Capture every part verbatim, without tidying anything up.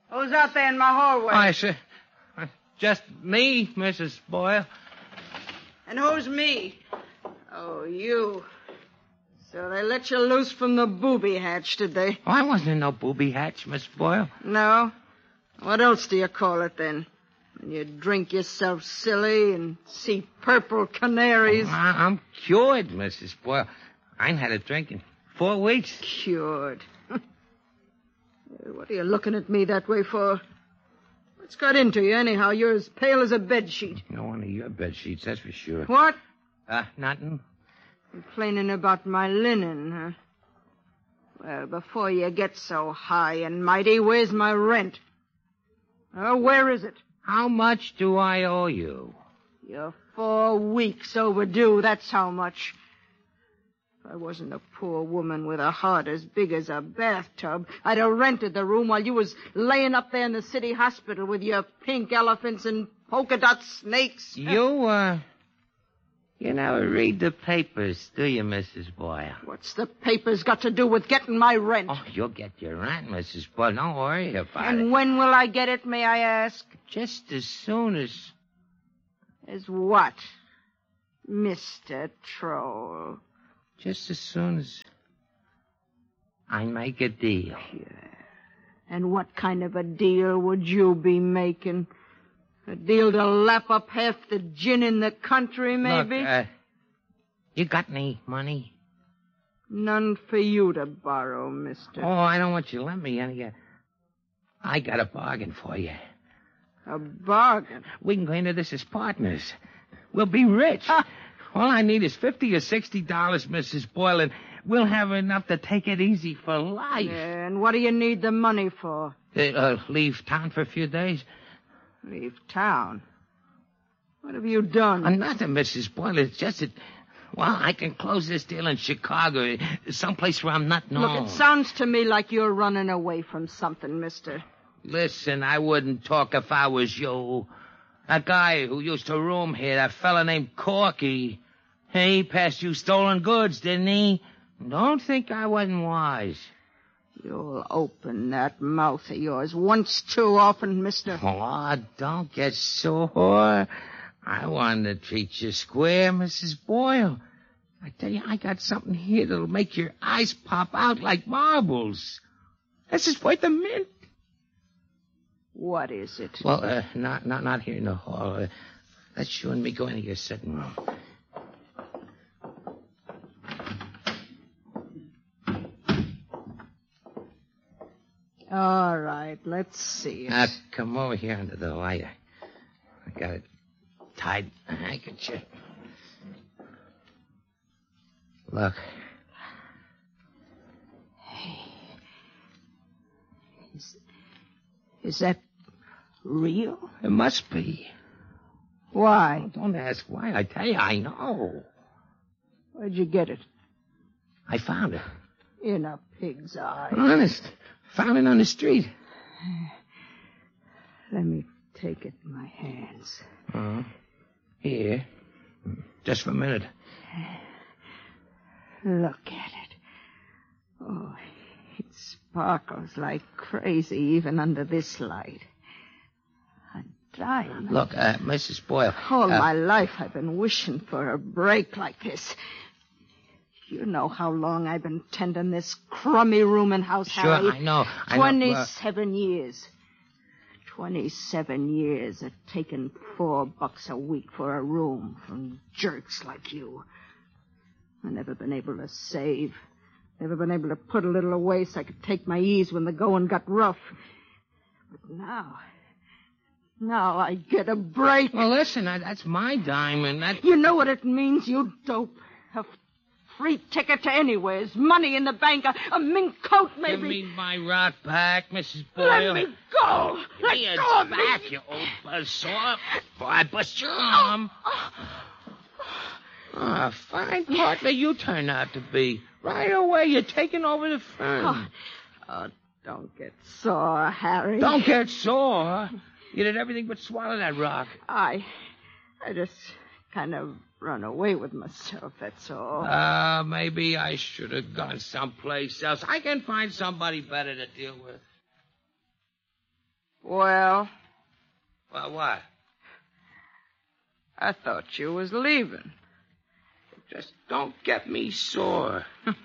Who's out there in my hallway? I said, uh, just me, Missus Boyle. And who's me? Oh, you. So they let you loose from the booby hatch, did they? Oh, I wasn't in no booby hatch, Miss Boyle. No? What else do you call it, then? When you drink yourself silly and see purple canaries? Oh, I- I'm cured, Missus Boyle. I ain't had a drink in four weeks. Cured. What are you looking at me that way for? What's got into you, anyhow? You're as pale as a bedsheet. No one of your bed sheets, that's for sure. What? Uh, nothing. Complaining about my linen, huh? Well, before you get so high and mighty, where's my rent? Oh, where is it? How much do I owe you? You're four weeks overdue, that's how much. If I wasn't a poor woman with a heart as big as a bathtub, I'd have rented the room while you was laying up there in the city hospital with your pink elephants and polka dot snakes. You, uh... You never read the papers, do you, Missus Boyle? What's the papers got to do with getting my rent? Oh, you'll get your rent, Missus Boyle. Don't worry about and it. And when will I get it, may I ask? Just as soon as... As what, Mister Troll? Just as soon as I make a deal. Yeah. And what kind of a deal would you be making? A deal to lap up half the gin in the country, maybe? Look, uh, you got any money? None for you to borrow, mister. Oh, I don't want you to lend me any. Uh, I got a bargain for you. A bargain? We can go into this as partners. We'll be rich. All I need is fifty or sixty dollars, Missus Boyle, and we'll have enough to take it easy for life. Yeah, and what do you need the money for? Uh, uh, leave town for a few days. Leave town? What have you done? Uh, nothing, Missus Boyle. It's just that, well, I can close this deal in Chicago, someplace where I'm not known. Look, it sounds to me like you're running away from something, mister. Listen, I wouldn't talk if I was you. That guy who used to room here, that fella named Corky, he passed you stolen goods, didn't he? Don't think I wasn't wise. You'll open that mouth of yours once too often, mister. Oh, don't get sore. I wanted to treat you square, Missus Boyle. I tell you, I got something here that'll make your eyes pop out like marbles. This is worth a mint. What is it? Well, uh, not not not here in the hall. Uh, let's you and me go into your sitting room. All right, let's see. Now, come over here under the light. I got it tied a handkerchief. Look. Hey. Is, is that real? It must be. Why? Oh, don't ask why. I tell you, I know. Where'd you get it? I found it. In a pig's eye. Honest. Found it on the street. Let me take it in my hands. Uh, here. Just for a minute. Look at it. Oh, it sparkles like crazy even under this light. A diamond. Look, uh, Missus Boyle. All uh, my life I've been wishing for a break like this. You know how long I've been tending this crummy room and house, Sure, Harry. I know. I Twenty-seven know, uh... years. Twenty-seven years of taking four bucks a week for a room from jerks like you. I've never been able to save. Never been able to put a little away so I could take my ease when the going got rough. But now... Now I get a break. Well, listen, I, that's my diamond. That... You know what it means, you dope. A free ticket to anywhere's, money in the bank, a, a mink coat, maybe. Give me my rock back, Missus Boyle. Let me go. Let me go of back, me. you old buzzsaw. Boy, I bust your arm. Ah, oh, fine partner you turn out to be. Right away, you're taking over the firm. Oh, oh, don't get sore, Harry. Don't get sore. You did everything but swallow that rock. I, I just kind of run away with myself, that's all. Uh, maybe I should have gone someplace else. I can find somebody better to deal with. Well? Well, what? I thought you was leaving. Just don't get me sore.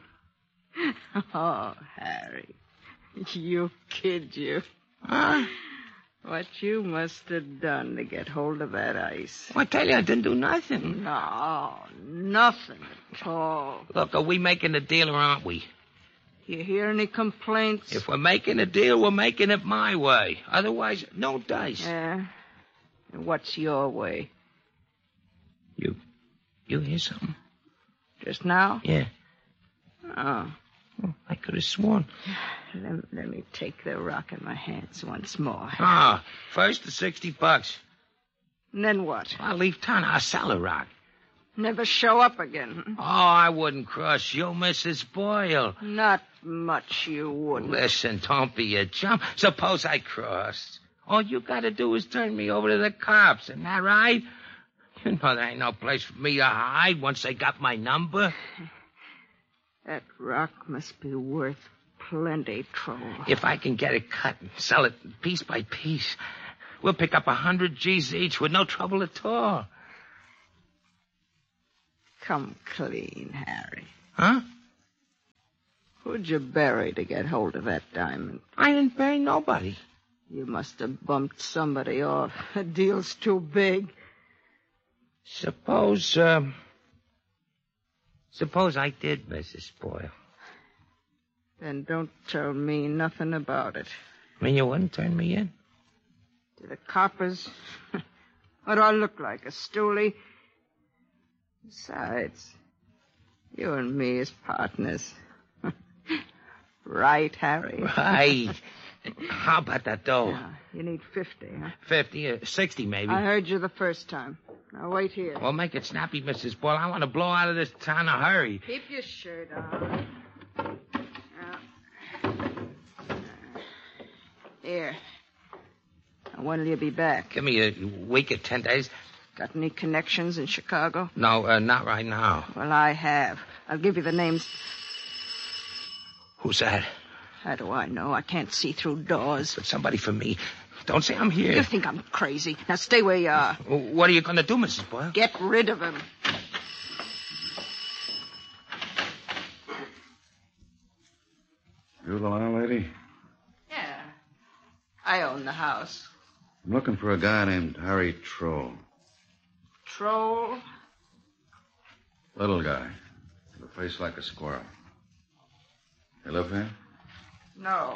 Oh, Harry. You kid you. Huh? What you must have done to get hold of that ice. I tell you, I didn't do nothing. No, nothing at all. Look, are we making a deal or aren't we? You hear any complaints? If we're making a deal, we're making it my way. Otherwise, no dice. Yeah. And what's your way? You, you hear something? Just now? Yeah. Oh. Well, I could have sworn. Let, let me take the rock in my hands once more. Ah, first the sixty bucks. And then what? I'll leave town. I'll sell the rock. Never show up again. Oh, I wouldn't cross you, Missus Boyle. Not much you wouldn't. Listen, don't be a chump. Suppose I crossed. All you gotta do is turn me over to the cops. Isn't that right? You know there ain't no place for me to hide once they got my number. That rock must be worth plenty, Troll. If I can get it cut and sell it piece by piece, we'll pick up a hundred G's each with no trouble at all. Come clean, Harry. Huh? Who'd you bury to get hold of that diamond? I didn't bury nobody. You must have bumped somebody off. The deal's too big. Suppose, um... Suppose I did, Missus Boyle. Then don't tell me nothing about it. I mean, you wouldn't turn me in? To the coppers? What do I look like, a stoolie? Besides, you and me is partners. Right, Harry? Right. How about that dough? Yeah, you need fifty, huh? Fifty or sixty, maybe. I heard you the first time. Now, wait here. Well, make it snappy, Missus Boyle. I want to blow out of this town in a hurry. Keep your shirt on. Now, here. Now, when'll you be back? Give me a week or ten days. Got any connections in Chicago? No, uh, not right now. Well, I have. I'll give you the names. Who's that? How do I know? I can't see through doors. But somebody for me. Don't say I'm here. You think I'm crazy. Now stay where you are. What are you going to do, Missus Boyle? Get rid of him. You the landlady? Yeah. I own the house. I'm looking for a guy named Harry Troll. Troll? Little guy. With a face like a squirrel. You live here? No.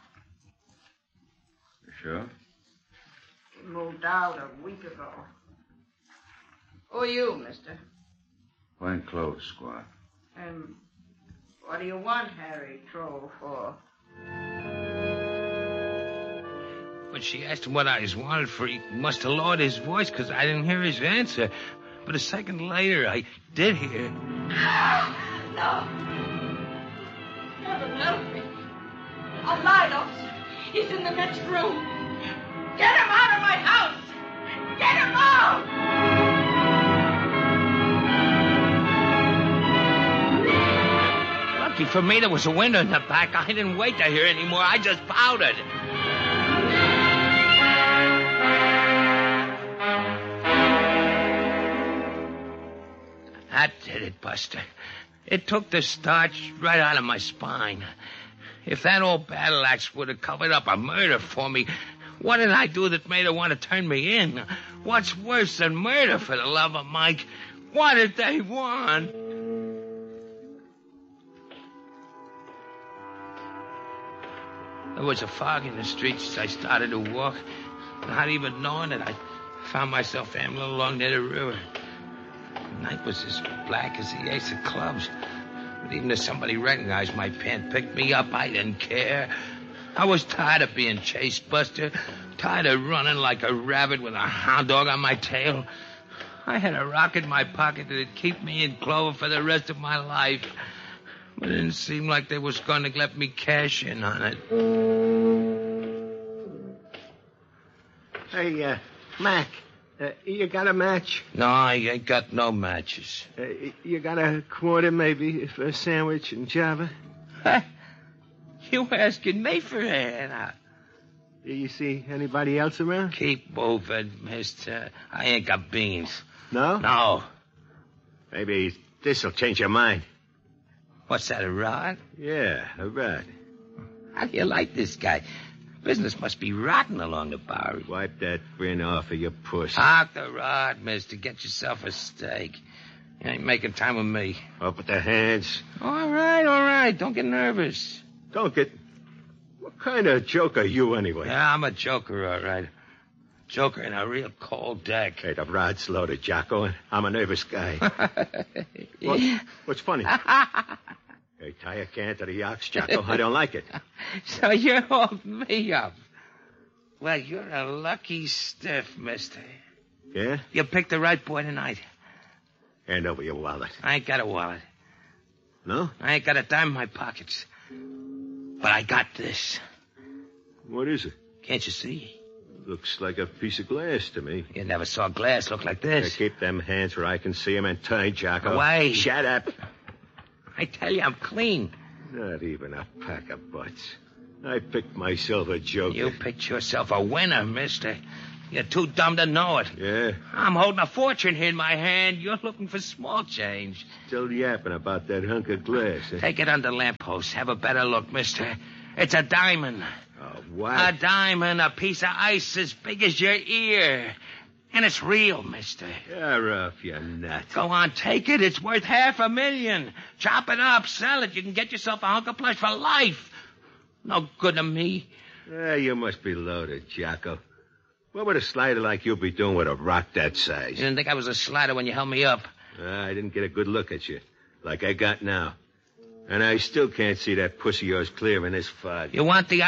You sure? He moved out a week ago. Who are you, mister? Plain clothes squad. And what do you want Harry Troll for? When she asked him what I was wanted for, he must have lowered his voice because I didn't hear his answer. But a second later, I did hear. No. Never help me. I'll lie, officer. He's in the next room. Get him out of my house! Get him out! Lucky for me, there was a window in the back. I didn't wait to hear anymore. I just pouted. That did it, Buster. It took the starch right out of my spine. If that old battle axe would have covered up a murder for me, what did I do that made her want to turn me in? What's worse than murder, for the love of Mike? What did they want? There was a fog in the streets as I started to walk. Not even knowing it, I found myself ambling along near the river. The night was as black as the ace of clubs. But even if somebody recognized my pen, picked me up, I didn't care. I was tired of being chased, Buster. Tired of running like a rabbit with a hound dog on my tail. I had a rock in my pocket that'd keep me in clover for the rest of my life. But it didn't seem like they was going to let me cash in on it. Hey, uh, Mac, uh, you got a match? No, I ain't got no matches. Uh, you got a quarter, maybe, for a sandwich and Java? Huh? You asking me for a handout? You see anybody else around? Keep moving, mister. I ain't got beans. No? No. Maybe this'll change your mind. What's that, a rod? Yeah, a rod. How do you like this guy? Business must be rotten along the Bowery. Wipe that grin off of your pussy. Park the rod, mister. Get yourself a steak. You ain't making time with me. Up with the hands. All right, all right. Don't get nervous. Don't get... What kind of joke are you, anyway? Yeah, I'm a joker, all right. Joker in a real cold deck. Hey, the rod's loaded, Jocko, and I'm a nervous guy. what? What's funny? Hey, tie a can to the ox, Jocko. I don't like it. So you're holding me up. Well, you're a lucky stiff, mister. Yeah? You picked the right boy tonight. Hand over your wallet. I ain't got a wallet. No? I ain't got a dime in my pockets. But I got this. What is it? Can't you see? Looks like a piece of glass to me. You never saw glass look like Now, this. keep them hands where I can see 'em and tie, Jocko. Away. Shut up. I tell you, I'm clean. Not even a pack of butts. I picked myself a joker. You picked yourself a winner, mister. You're too dumb to know it. Yeah? I'm holding a fortune here in my hand. You're looking for small change. Still yapping about that hunk of glass. Eh? Take it under lamppost. Have a better look, mister. It's a diamond. Oh, what? A diamond, a piece of ice as big as your ear. And it's real, mister. You're off, you nut. Go on, take it. It's worth half a million. Chop it up, sell it. You can get yourself a hunk of plush for life. No good to me. Ah, you must be loaded, Jocko. What would a slider like you be doing with a rock that size? You didn't think I was a slider when you held me up. Ah, I didn't get a good look at you, like I got now. And I still can't see that pussy of yours clear in this fog. You want the